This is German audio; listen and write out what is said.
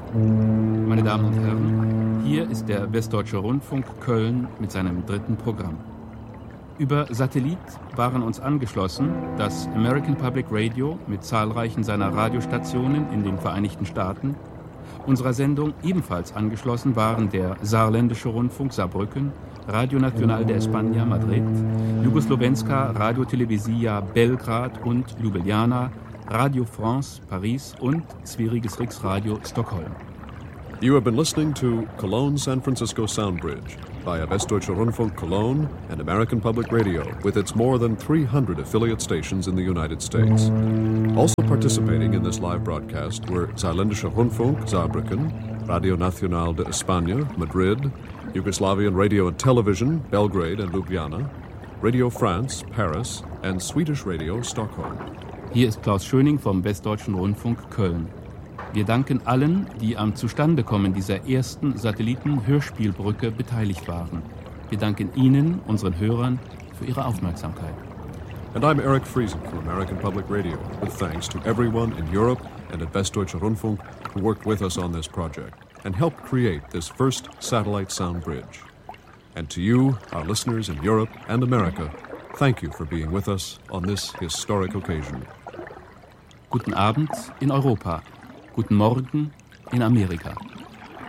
Meine Damen und Herren, hier ist der Westdeutsche Rundfunk Köln mit seinem dritten Programm. Über Satellit waren uns angeschlossen das American Public Radio mit zahlreichen seiner Radiostationen in den Vereinigten Staaten. Unserer Sendung ebenfalls angeschlossen waren der Saarländische Rundfunk Saarbrücken, Radio Nacional de España Madrid, Jugoslovenska Radio Televizija Belgrad und Ljubljana, Radio France Paris und Sveriges Riksradio Stockholm. You have been listening to Cologne San Francisco Sound Bridge via Westdeutsche Rundfunk Cologne and American Public Radio with its more than 300 affiliate stations in the United States. Also participating in this live broadcast were Saarländischer Rundfunk Saarbrücken, Radio Nacional de España Madrid, Yugoslavian Radio and Television Belgrade and Ljubljana, Radio France Paris and Swedish Radio Stockholm. Hier ist Klaus Schöning vom Westdeutschen Rundfunk Köln. Wir danken allen, die am Zustandekommen dieser ersten Satelliten-Hörspielbrücke beteiligt waren. Wir danken Ihnen, unseren Hörern, für Ihre Aufmerksamkeit. And I'm Eric Friesen from American Public Radio, with thanks to everyone in Europe and at Westdeutsche Rundfunk who worked with us on this project and helped create this first satellite sound bridge. And to you, our listeners in Europe and America, thank you for being with us on this historic occasion. Guten Abend in Europa. Guten Morgen in Amerika.